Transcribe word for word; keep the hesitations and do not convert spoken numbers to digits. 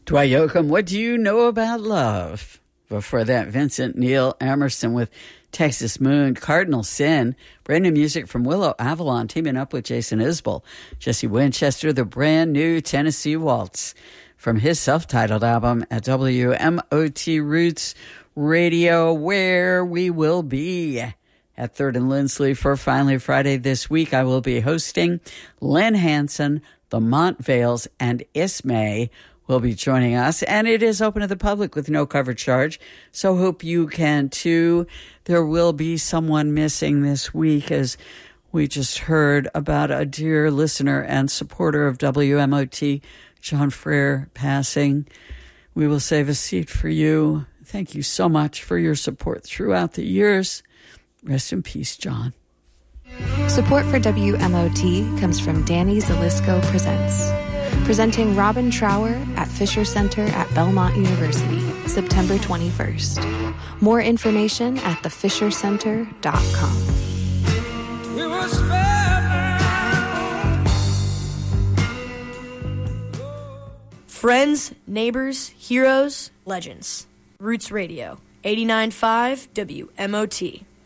Dwight Yoakam, what do you know about love? Before that, Vincent Neil Emerson with Texas Moon, Cardinal Sin, brand new music from Willow Avalon, teaming up with Jason Isbell. Jesse Winchester, the brand new Tennessee Waltz from his self-titled album at W M O T Roots Radio, where we will be at third and Lindsley for Finally Friday this week. I will be hosting Lynn Hanson, the Montvales, and Ismay will be joining us, and it is open to the public with no cover charge, so hope you can too. There will be someone missing this week, as we just heard about a dear listener and supporter of W M O T, John Frere, passing. We will save a seat for you. Thank you so much for your support throughout the years. Rest in peace, John. Support for W M O T comes from Danny Zalisco Presents, presenting Robin Trower at Fisher Center at Belmont University, September twenty-first. More information at the fisher center dot com. Friends, neighbors, heroes, legends. Roots Radio, eighty-nine point five W M O T.